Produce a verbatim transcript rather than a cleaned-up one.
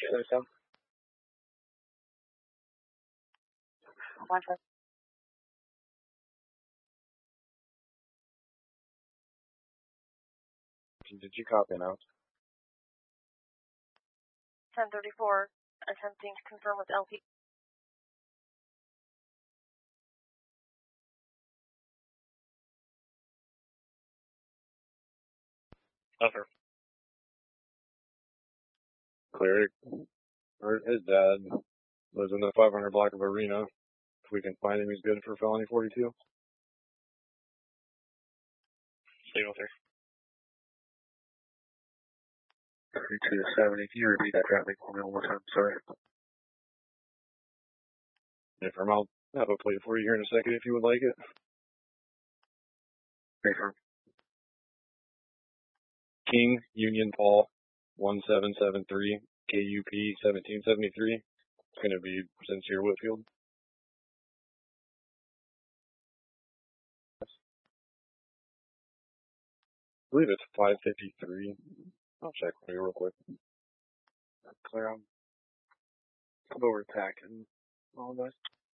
other stuff. Wi-Fi. Did you copy now? ten thirty-four, attempting to confirm with L P. Over. Cleric, or his dad, lives in the five hundred block of Arena. If we can find him, he's good for felony forty-two. Signal three. thirty-two to seventy. Can you repeat that traffic for me one more time? Sorry. If I'm, I'll have a plate for you here in a second if you would like it. Confirm. King Union Paul one seven seven three K U P seventeen seventy-three. It's going to be Sincere Whitfield. I believe it's five fifty-three. I'll check for you real quick. Clear on. Come over to tack and all that.